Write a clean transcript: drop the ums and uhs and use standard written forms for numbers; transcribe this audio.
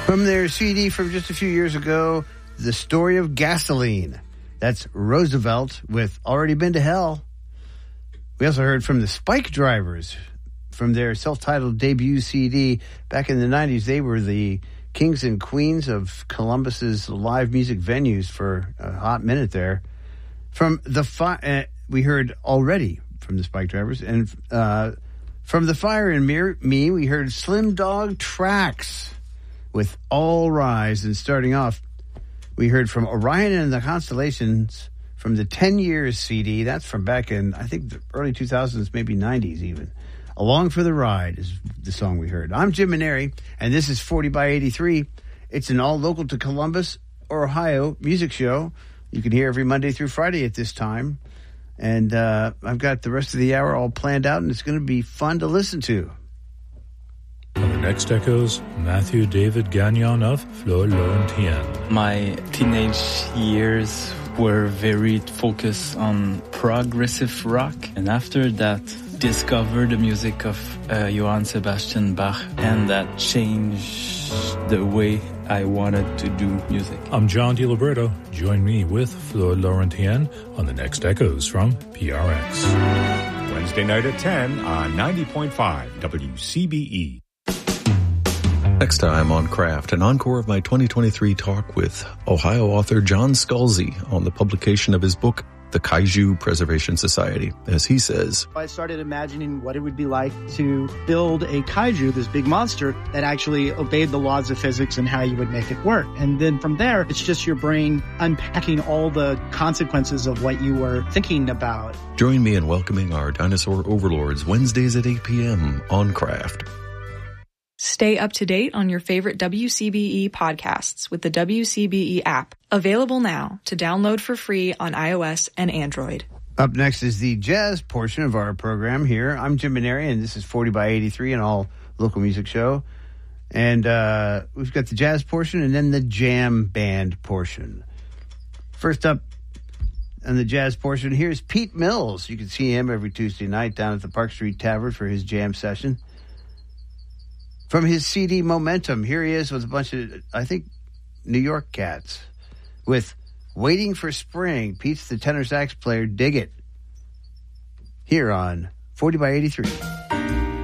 From their CD from just a few years ago, The Story of Gasoline. That's Roosevelt with Already Been to Hell. We also heard from the Spike Drivers from their self-titled debut CD. Back in the 90s, they were the kings and queens of Columbus's live music venues for a hot minute there. From the we heard Already from the Spike Drivers. And from The Fire in Me, we heard Slim Dog Tracks with All Rise. And starting off, we heard from Orion and the Constellations from the 10 Years CD. That's from back in, I think, the early 2000s, maybe 90s even. Along for the Ride is the song we heard. I'm Jim Maneri, and this is 40 by 83. It's an all local to Columbus, Ohio music show. You can hear every Monday through Friday at this time. And I've got the rest of the hour all planned out, and it's going to be fun to listen to. On the next Echoes, Matthew David Gagnon of Fleur Laurentien. My teenage years were very focused on progressive rock, and after that discovered the music of Johann Sebastian Bach, and that changed the way I wanted to do music. I'm John DiLiberto. Join me with Fleur Laurentien on the next Echoes from PRX. Wednesday night at 10 on 90.5 WCBE. Next time on Craft, an encore of my 2023 talk with Ohio author John Scalzi on the publication of his book, The Kaiju Preservation Society. As he says, I started imagining what it would be like to build a kaiju, this big monster, that actually obeyed the laws of physics and how you would make it work. And then from there, it's just your brain unpacking all the consequences of what you were thinking about. Join me in welcoming our dinosaur overlords Wednesdays at 8 p.m. on Craft. Stay up to date on your favorite WCBE podcasts with the WCBE app, available now to download for free on iOS and Android. Up next is the jazz portion of our program here. I'm Jim Maneri, and this is 40 by 83, an all local music show. And we've got the jazz portion and then the jam band portion. First up on the jazz portion, here's Pete Mills. You can see him every Tuesday night down at the Park Street Tavern for his jam session. From his CD Momentum, here he is with a bunch of, I think, New York cats with Waiting for Spring. Pete's the tenor sax player. Dig it. Here on 40 by 83.